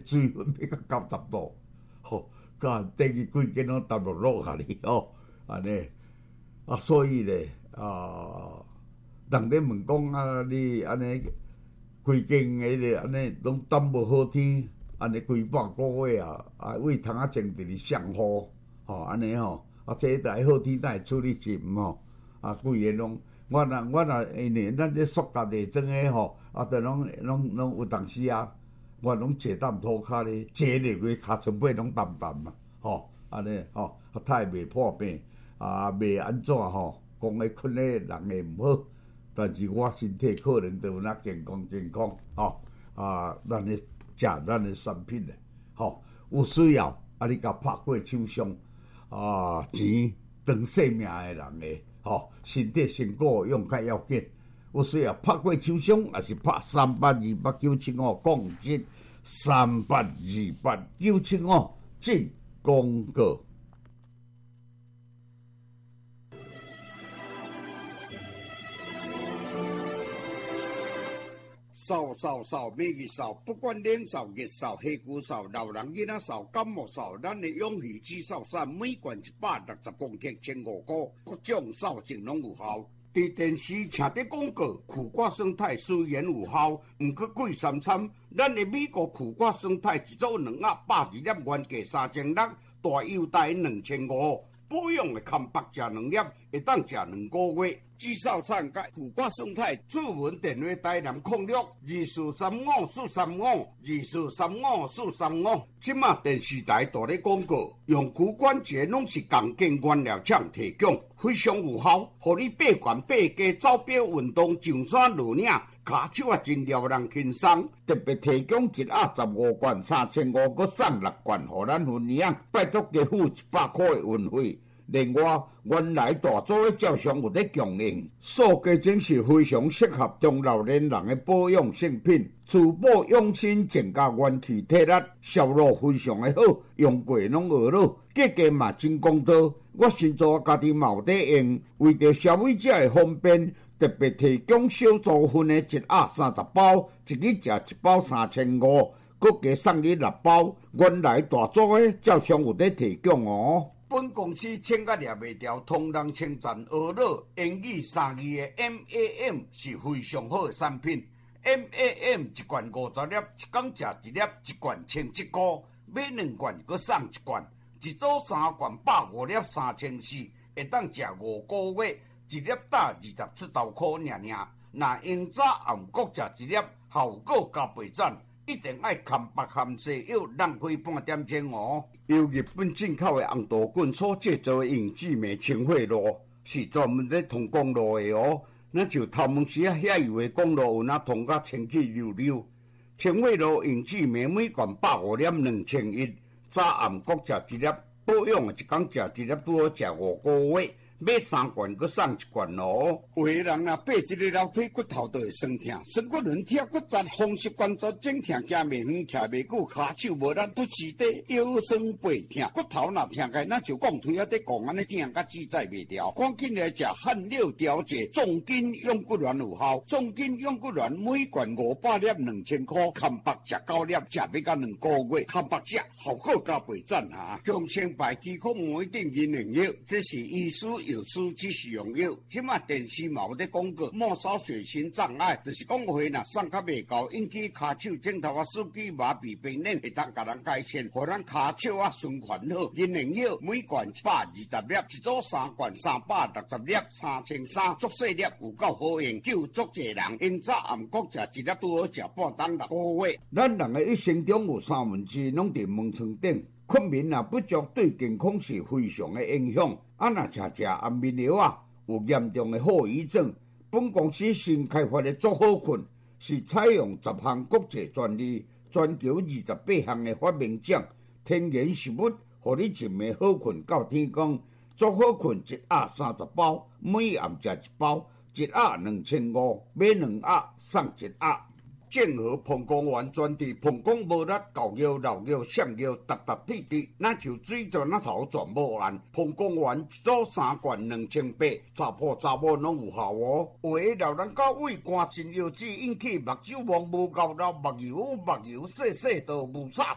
水温要到90度，甲第二几间拢淡落下哩安尼所以咧人咧问讲你安尼规间个咧安尼拢等无好天，安尼规半个月为窗仔前伫咧上雨安尼这台好天才会处理浸规个拢。我若因为咱这塑胶地装的就拢有当时我拢坐踮涂骹咧，坐入去骹床尾拢澹澹嘛，安尼太袂破病袂安怎讲诶困咧人会毋好，但是我身体可能就有那健康咱咧食咱诶产品咧，有需要你甲拍过手伤钱长性命诶人诶。身体身骨用较要紧，有需要拍过手伤，也是拍382897讲真382897进广告。扫，每日扫，不管冷扫、热扫、黑骨扫、老人囡仔扫、感冒扫，咱的永续止扫伞每罐160公克，1500块，各种扫净拢有效。伫电视请得广告，苦瓜生态虽然有效，毋过贵三餐。咱的美国苦瓜生态一组2盒，100粒原价3600，大优待2500。保养的康白食2粒，会当食2个月。止扫伞甲苦瓜生态主文电话台南06243524352435。即马电视台大咧广告，用骨关节拢是共建原料厂提供，非常有效，互你爬悬爬低走表运动上山落岭，骹手真撩人轻松。特别提供1盒15罐3500，搁送6罐，互咱分享。拜托加付100块的运费。另外，原来大组的照常有咧供应，塑胶真是非常适合中老年人的保养性品，除保养心增加元气体力，效果非常的好，用过拢学了，价格嘛真公道。我先做家己嘛有在用，为着消费者的方便，特别提供小组分的1盒30包，一日食1包3500，搁加送你6包。原来大组的照常有咧提供本公司请甲掠袂掉，同人称赞学乐英语3字的 MAM 是非常好的产品。MAM 一罐50粒，一工食1粒，一罐1700块，买2罐搁送1罐，一组3罐150粒3400，会当食5个月，一粒打20出头块尔。若用早暗各食1粒，效果加倍赞。一定爱含白含西药，浪费半点钟由日本进口的红豆棍所制造的永志美清血露，是专门咧通公路的那就头毛时遐油的公路有那通甲清气溜溜。清血露永志美每罐150粒2100，早暗各食1粒，保养一工食1粒，拄好食5个月。买3罐，搁送1罐有的人爬一个楼梯，骨头都会酸痛，酸骨轮贴骨折，风湿关节整痛，行袂远，徛袂久，骹手无力，不时地腰酸背痛，骨头若痛开，那就讲腿在讲安尼痛，甲自在袂掉。赶紧来食汗六调节重筋养骨丸有效，重筋养骨丸每罐500粒2000块，看白食9粒，食要到2个月，看白食效果加倍赞强生白肌控膜一定银灵药，这是医师药师只是用药。即马电视嘛有咧广告，末梢血型障碍，就是讲话若送较袂够，引起骹手指头司机麻痹病人，会当甲人改善，互咱骹手循环好。银灵药每罐120粒，一组3罐360粒，3300，足细粒有够好用，救足济人。因早暗各食1粒，拄好食半当6个月。咱人的一生中有2/3拢伫门床顶。困眠不足对健康是非常的影响。若吃安眠药有严重的后遗症。本公司新开发的足好困，是采用10项国际专利，全球28项的发明奖，天然食物，互你一暝好困到天光。足好困1盒30包，每暗食1包，1盒2500，买2盒送1盒。健和膀胱丸专治膀胱无力、狗腰、老腰、闪腰、突铁铁，那就水泉那头全无完。膀胱丸一组3罐2800，查甫查某拢有效有的老人家胃肝肾腰子引起目睭盲无够老，目睭细细都无擦